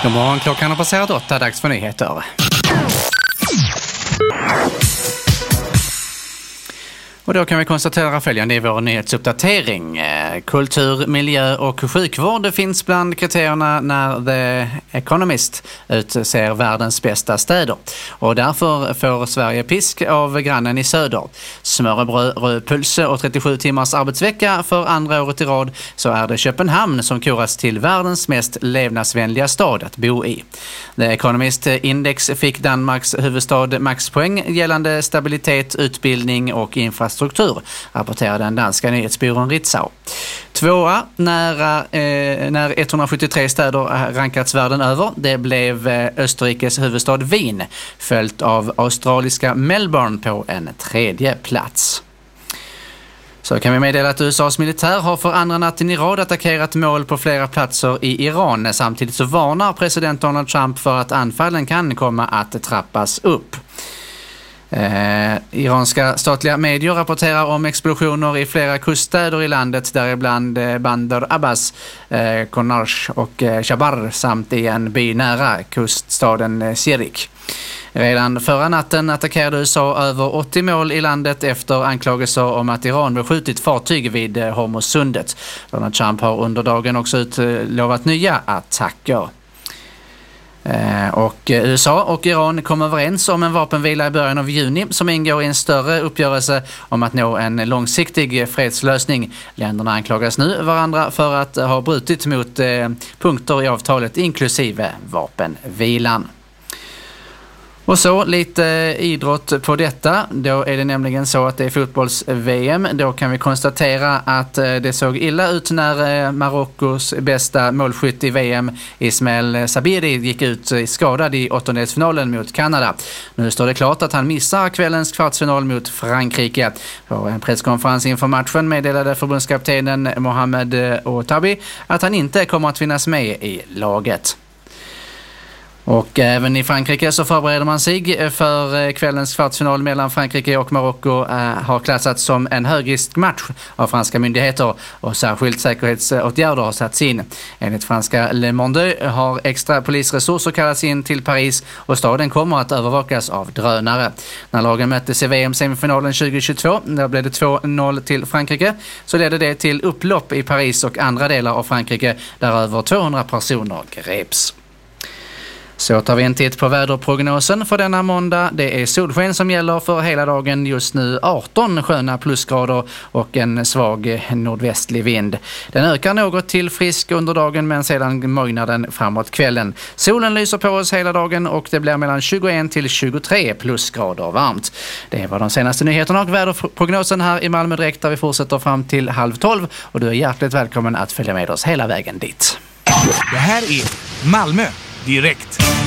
God morgon, klockan har passerat 8, dags för nyheter. Och då kan vi konstatera följande i vår nyhetsuppdatering. Kultur, miljö och sjukvård finns bland kriterierna när The Economist utser världens bästa städer. Och därför får Sverige pisk av grannen i söder. Smörrebröd, röd pulse och 37 timmars arbetsvecka för andra året i rad, så är det Köpenhamn som koras till världens mest levnadsvänliga stad att bo i. The Economist Index fick Danmarks huvudstad maxpoäng gällande stabilitet, utbildning och infrastruktur, rapporterar den danska nyhetsbyrån Ritzau. Tvåa när 173 städer rankats världen över. Det blev Österrikes huvudstad Wien, följt av australiska Melbourne på en tredje plats. Så kan vi meddela att USAs militär har för andra natten i rad attackerat mål på flera platser i Iran. Samtidigt så varnar president Donald Trump för att anfallen kan komma att trappas upp. Iranska statliga medier rapporterar om explosioner i flera kuststäder i landet, däribland Bandar Abbas, Konarsh och Shabar samt i en by nära kuststaden Sirik. Redan förra natten attackerade USA över 80 mål i landet efter anklagelser om att Iran beskjutit fartyg vid Hormuzsundet. Donald Trump har under dagen också utlovat nya attacker. Och USA och Iran kom överens om en vapenvila i början av juni som ingår i en större uppgörelse om att nå en långsiktig fredslösning. Länderna anklagas nu varandra för att ha brutit mot punkter i avtalet inklusive vapenvilan. Och så lite idrott på detta. Då är det nämligen så att det är fotbolls-VM. Då kan vi konstatera att det såg illa ut när Marockos bästa målskytt i VM, Ismail Sabiri, gick ut skadad i åttondelsfinalen mot Kanada. Nu står det klart att han missar kvällens kvartsfinal mot Frankrike. På en presskonferens inför matchen meddelade förbundskaptenen Mohamed Otabi att han inte kommer att finnas med i laget. Och även i Frankrike så förbereder man sig för kvällens kvartsfinal mellan Frankrike och Marocko. Har klassats som en högriskmatch av franska myndigheter och särskilt säkerhetsåtgärder har satts in. Enligt franska Le Monde har extra polisresurser kallats in till Paris och staden kommer att övervakas av drönare. När lagen möttes i VM-semifinalen 2022, där blev det 2-0 till Frankrike, så ledde det till upplopp i Paris och andra delar av Frankrike där över 200 personer greps. Så tar vi en titt på väderprognosen för denna måndag. Det är solsken som gäller för hela dagen, just nu 18 sköna plusgrader och en svag nordvästlig vind. Den ökar något till frisk under dagen men sedan mojnar den framåt kvällen. Solen lyser på oss hela dagen och det blir mellan 21 till 23 plusgrader varmt. Det var de senaste nyheterna och väderprognosen här i Malmö direkt, där vi fortsätter fram till 11:30 och du är hjärtligt välkommen att följa med oss hela vägen dit. Det här är Malmö direkt.